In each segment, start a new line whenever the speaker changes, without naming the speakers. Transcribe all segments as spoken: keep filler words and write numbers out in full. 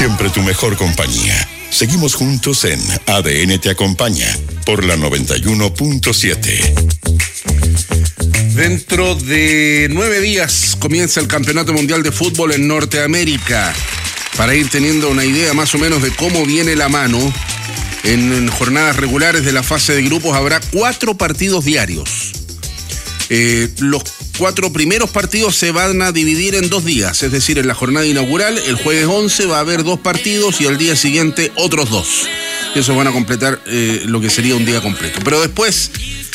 Siempre tu mejor compañía. Seguimos juntos en A D N Te Acompaña por la noventa y uno punto siete.
Dentro de nueve días comienza el Campeonato Mundial de Fútbol en Norteamérica. Para ir teniendo una idea más o menos de cómo viene la mano, en jornadas regulares de la fase de grupos habrá cuatro partidos diarios. Eh, los cuatro primeros partidos se van a dividir en dos días, es decir, en la jornada inaugural, el jueves once va a haber dos partidos y el día siguiente otros dos. Esos van a completar eh, lo que sería un día completo. Pero después,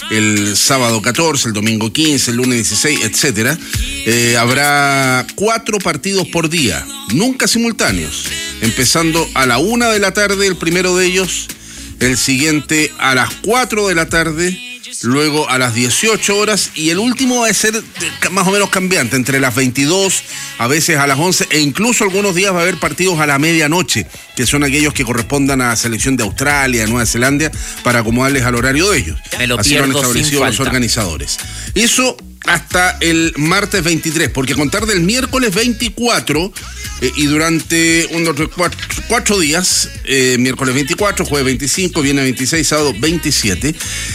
el sábado catorce, el domingo quince, el lunes dieciséis, etcétera, eh, habrá cuatro partidos por día, nunca simultáneos, empezando a la una de la tarde el primero de ellos, el siguiente a las cuatro de la tarde, luego a las dieciocho horas y el último va a ser más o menos cambiante, entre las veintidós, a veces a las once, e incluso algunos días va a haber partidos a la medianoche, que son aquellos que correspondan a la selección de Australia, de Nueva Zelanda, para acomodarles al horario de ellos.
Me lo
Así lo han
pierdo
establecido
sin
los
falta.
organizadores. Eso hasta el martes veintitrés, porque a contar del miércoles veinticuatro eh, y durante unos cuatro, cuatro días, eh, miércoles veinticuatro, jueves veinticinco, viernes veintiséis, sábado veintisiete,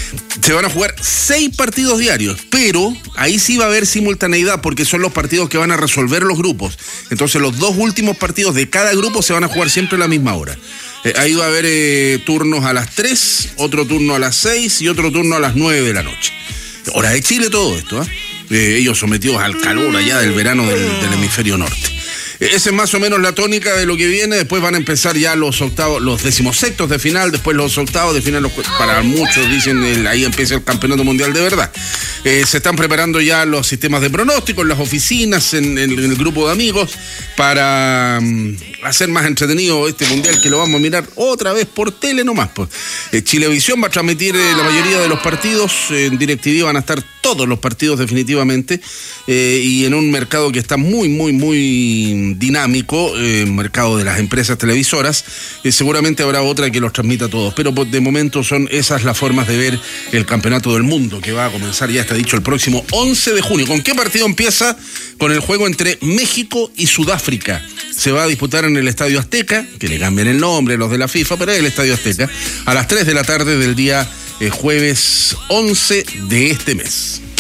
se van a jugar seis partidos diarios, pero ahí sí va a haber simultaneidad porque son los partidos que van a resolver los grupos. Entonces los dos últimos partidos de cada grupo se van a jugar siempre a la misma hora. Eh, ahí va a haber eh, turnos a las tres, otro turno a las seis y otro turno a las nueve de la noche. Hora de Chile todo esto, ¿eh? Eh, ellos sometidos al calor allá del verano del, del hemisferio norte. Esa es más o menos la tónica de lo que viene. Después van a empezar ya los octavos, los decimosextos de final, después los octavos de final. Los, para muchos dicen, el, ahí empieza el campeonato mundial de verdad. Eh, se están preparando ya los sistemas de pronóstico en las oficinas, en, en, en el grupo de amigos, para um, hacer más entretenido este mundial que lo vamos a mirar otra vez por tele nomás. Pues. Eh, Chilevisión va a transmitir eh, la mayoría de los partidos. En DirecTV van a estar todos los partidos definitivamente. Eh, y en un mercado que está muy, muy, muy dinámico, eh, mercado de las empresas televisoras, eh, seguramente habrá otra que los transmita a todos, pero de momento son esas las formas de ver el Campeonato del Mundo, que va a comenzar, ya está dicho, el próximo once de junio. ¿Con qué partido empieza? Con el juego entre México y Sudáfrica. Se va a disputar en el Estadio Azteca, que le cambian el nombre los de la FIFA, pero es el Estadio Azteca, a las tres de la tarde del día eh, jueves once de este mes.